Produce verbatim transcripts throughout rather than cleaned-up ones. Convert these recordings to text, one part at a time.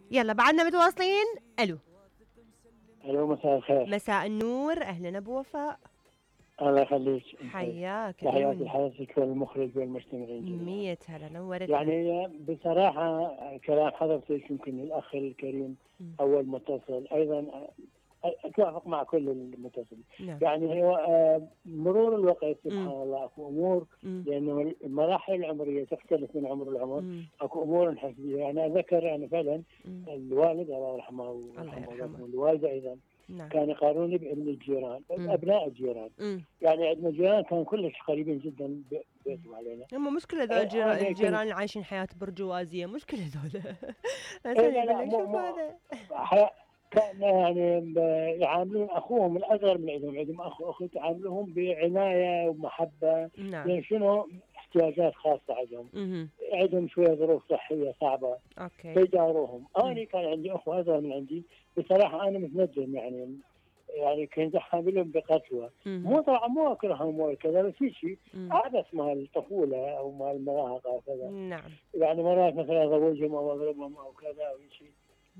يلا بعدنا متواصلين. الو. الو مساء الخير. مساء النور، اهلا ابو وفاء. الله يخليك. حياك تحياتي عيوني. لحضرتك والمخرج والمستمعين جميعا. مية هلا نورتنا. يعني بصراحة كلام حضرتك يمكن الأخ الكريم أول متصل أيضا أتوافق مع كل المتصلين. نعم. يعني هو مرور الوقت سبحان الله أكو أمور، مم. لأنه المراحل العمرية تختلف من عمر العمر. مم. أكو أمور نحس بها. أنا أذكر أنا فعلا مم. الوالد الله يرحمه يرحمه. والوالدة أيضا نعم. كان يقارنوني بابن الجيران، مم. ابناء الجيران. مم. يعني عندنا جيران كانوا كلش قريبين جدا بيتهم علينا. هم مشكلة ذول الجيران, الجيران اللي عايشين حياة برجوازية، مشكلة ذول. إيه لا لا مو مو كان يعني يعاملون اخوهم الاصغر من عندهم، عندهم اخ واخت يعاملوهم بعنايه ومحبه. نعم. لان شنو احتياجات خاصه عندهم. مم. عندهم شويه ظروف صحيه صعبه. اوكي. فيجاروهم. انا كان عندي اخوه اصغر من عندي، بصراحه انا متندم يعني يعني كنت احاملهم بقسوه. مو طبعا مو اكرههم ولا كذا، بس في شيء عبث مال الطفوله او مال المراهقه وكذا. نعم. يعني مرات مثلا ازوجهم او اضربهم او كذا او شيء،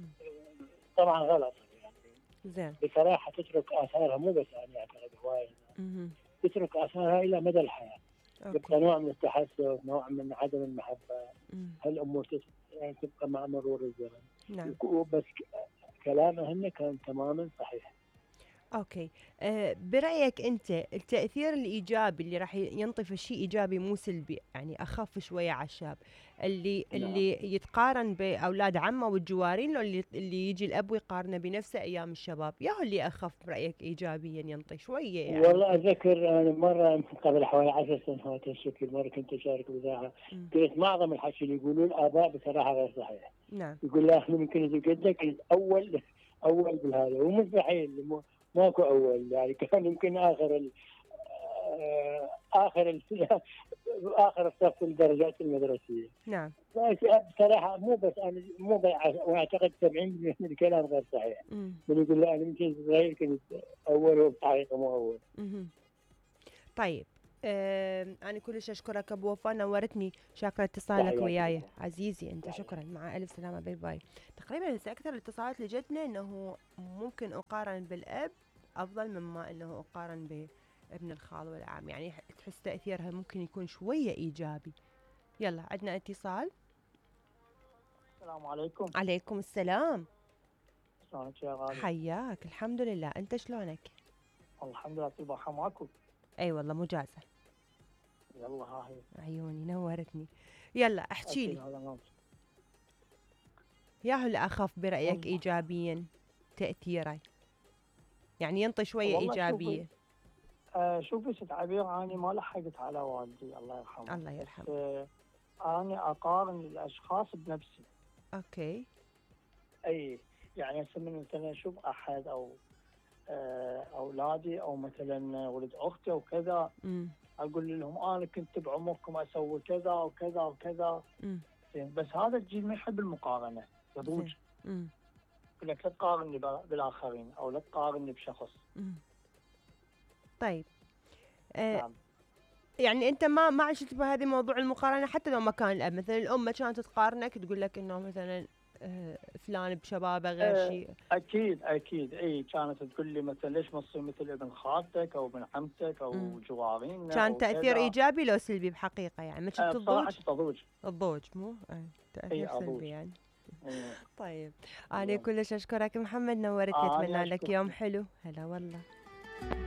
طبعا غلط يعني. زين. بصراحه تترك اثارها، مو بس انا اعتقد هوايه، تترك اثارها الى مدى الحياه. يبقى نوع من التحسس، نوع من عدم المحبه. هالامور يعني تبقى مع مرور الزمن. نعم. بس كلامه هن كان تماما صحيح. اوكي. أه برأيك انت التأثير الايجابي اللي راح ينطي شيء ايجابي مو سلبي، يعني اخف شويه على الشاب اللي نعم. اللي يتقارن باولاد عمه والجوارين، لو اللي, اللي يجي الاب ويقارنه بنفسه ايام الشباب، ياهو اللي اخف برأيك ايجابيا ينطي شويه يعني؟ والله اتذكر انا مره قبل حوالي عشر سنوات الشكل مره كنت اشارك باذاعه، كنت معظم الحكي اللي يقولون الاباء بصراحه غير صحيح. نعم. يقول لا احنا ممكن قدك اول اول بالهذا، ومستحيل ماكو اول، يعني كان يمكن اخر ال اخر ال اخر الصف الدرجات المدرسيه. نعم. بصراحه مو بس انا مو واعتقد سبعين بالمئة من الكلام غير صحيح. من يقول لا انا يمكن صغير كنت اول، وبحقيقه مو اول. امم طيب آه انا كلش اشكرك ابو وفاء، نورتني، شاكره اتصالك وياي عزيزي انت. شكرا، مع الف سلامه، باي باي. تقريبا هسه اكثر الاتصالات اللي جتنا انه ممكن اقارن بالاب افضل مما انه اقارن بابن الخال والعم، يعني تحس تاثيرها ممكن يكون شويه ايجابي. يلا عندنا اتصال. السلام عليكم. عليكم السلام. شلونك يا غالي؟ حياك، الحمد لله، انت شلونك؟ الحمد لله. البارحه ماكو؟ اي والله مجازة. يلا هاي عيوني نورتني. يلا احكي لي، ياهو اللي اخف برايك ايجابيا تاثيره، يعني ينطي شويه ايجابيه؟ آه شوفي ست عبير، انا ما لحقت على والدي الله يرحمه. الله يرحمه. آه انا اقارن الاشخاص بنفسي. اوكي. اي يعني هسه من مثلا اشوف احد او آه اولادي او مثلا ولد اختي وكذا، امم اقول لهم انا كنت بعمركم اسوي كذا وكذا وكذا. امم بس هذا الجيل ما يحب المقارنه، يضوج. امم يقول لك لا تقارني بالاخرين او لا تقارني بشخص. امم طيب. آه نعم. يعني انت ما ما عشت بهذه موضوع المقارنه حتى لو ما كان الاب، مثلا الام كانت تقارنك تقول لك انه مثلا آه فلان بشبابه غير آه شيء؟ اكيد اكيد اي كانت تقول لي مثلا ليش ما تصير مثل ابن خالتك او ابن عمتك او مم. جوارين. كان تاثير ايجابي لو سلبي بحقيقه؟ يعني ما كنت آه تضوج؟ تضوج الضوج مو آه. تاثير أي سلبي يعني. إيه. طيب انا كلش اشكرك محمد، نورتني، اتمنى لك يوم حلو. هلا والله.